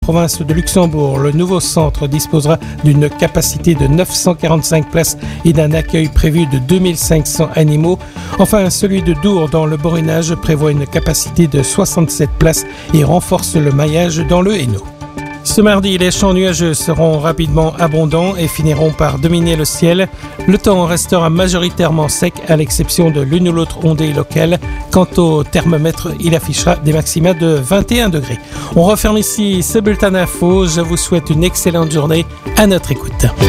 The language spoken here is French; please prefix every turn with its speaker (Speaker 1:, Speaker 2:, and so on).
Speaker 1: Province de Luxembourg, le nouveau centre disposera d'une capacité de 945 places et d'un accueil prévu de 2500 animaux. Enfin, celui de Dour dans le Borinage prévoit une capacité de 67 places et renforce le maillage dans le Hainaut. Ce mardi, les champs nuageux seront rapidement abondants et finiront par dominer le ciel. Le temps restera majoritairement sec à l'exception de l'une ou l'autre ondée locale. Quant au thermomètre, il affichera des maxima de 21 degrés. On referme ici ce bulletin d'infos. Je vous souhaite une excellente journée. À notre écoute.